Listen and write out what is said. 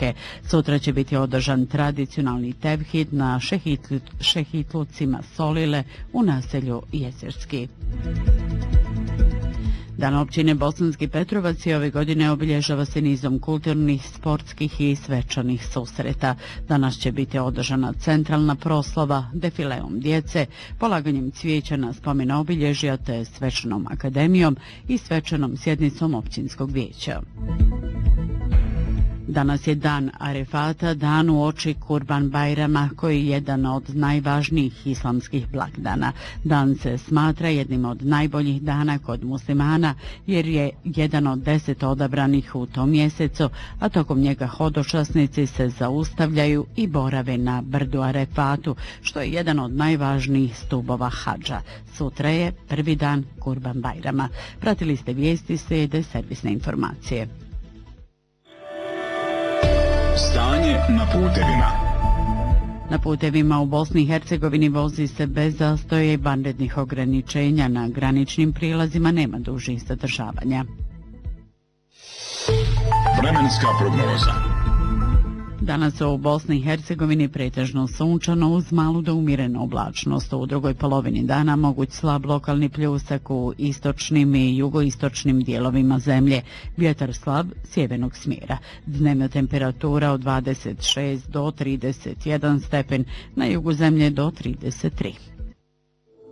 Turske. Sutra će biti održan tradicionalni tevhid na šehitlucima Solile u naselju Jezerski. Dan općine Bosanski Petrovac ove godine obilježava se nizom kulturnih, sportskih i svečanih susreta. Danas će biti održana centralna proslava defileom djece, polaganjem cvijeća na spomen obilježja te svečanom akademijom i svečanom sjednicom općinskog vijeća. Danas je dan Arefata, dan uoči Kurban Bajrama, koji je jedan od najvažnijih islamskih blagdana. Dan se smatra jednim od najboljih dana kod muslimana, jer je jedan od 10 odabranih u tom mjesecu, a tokom njega hodočasnici se zaustavljaju i borave na brdu Arefatu, što je jedan od najvažnijih stubova hadža. Sutra je prvi dan Kurban Bajrama. Pratili ste vijesti, slijede servisne informacije. Stanje na putevima. Na putevima u Bosni i Hercegovini vozi se bez zastoja i vanrednih ograničenja. Na graničnim prilazima nema dužih zadržavanja. Vremenska prognoza. Danas u Bosni i Hercegovini pretežno sunčano uz malu do umjerenu oblačnost. U drugoj polovini dana moguć slab lokalni pljusak u istočnim i jugoistočnim dijelovima zemlje. Vjetar slab sjevernog smjera. Dnevna temperatura od 26 do 31 stepen, na jugu zemlje do 33.